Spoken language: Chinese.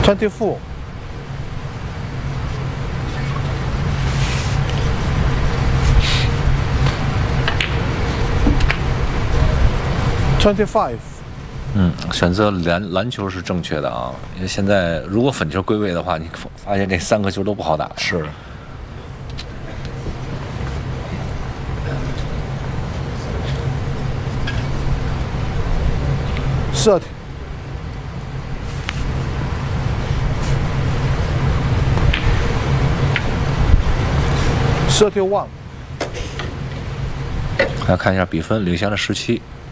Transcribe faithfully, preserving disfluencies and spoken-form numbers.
twenty-four. Twenty-five. 嗯，选择篮篮球是正确的啊，因为现在如果粉球归位的话，你发现这三个球都不好打。 是。thirty. thirty-one. 来看一下比分，领先了十七。